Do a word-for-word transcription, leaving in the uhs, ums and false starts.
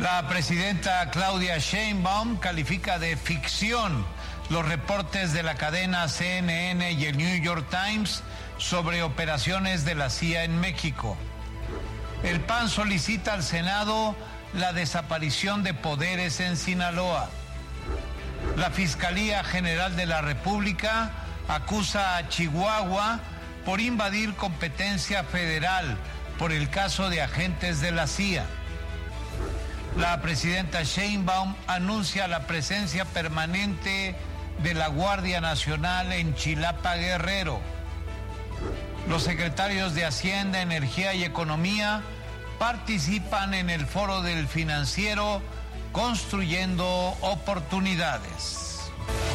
La presidenta Claudia Sheinbaum califica de ficción los reportes de la cadena C N N y el New York Times sobre operaciones de la C I A en México. El P A N solicita al Senado la desaparición de poderes en Sinaloa. La Fiscalía General de la República acusa a Chihuahua por invadir competencia federal por el caso de agentes de la C I A. La presidenta Sheinbaum anuncia la presencia permanente de la Guardia Nacional en Chilapa, Guerrero. Los secretarios de Hacienda, Energía y Economía participan en el Foro del Financiero Construyendo Oportunidades.